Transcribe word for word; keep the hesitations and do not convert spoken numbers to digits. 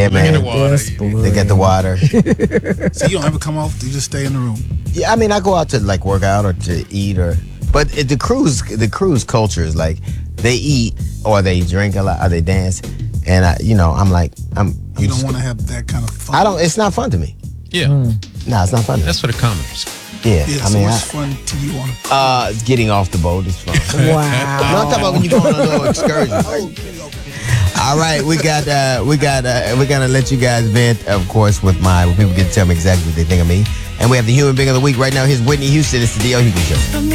Yeah, They get man. the water. Yes, You- boy. They get the water. So you don't ever come off. You just stay in the room. Yeah, I mean, I go out to like work out or to eat or, but it, the cruise, the cruise culture is like they eat or they drink a lot or they dance, and I, you know, I'm like, I'm. I'm You don't just- want to have that kind of fun. I don't. It's not fun to me. Yeah, No, it's not fun to me. that's for the commoners. Yeah, Yeah. I so mean, what's I, fun to you on a cruise? uh, getting off the boat is fun. Wow. No, I'm talking about when you go on a little excursion. All right, we got uh, we got uh, we're gonna let you guys vent, of course, with my when people get to tell me exactly what they think of me, and we have the human being of the week right now. Here's Whitney Houston. It's the D L Hughley Show.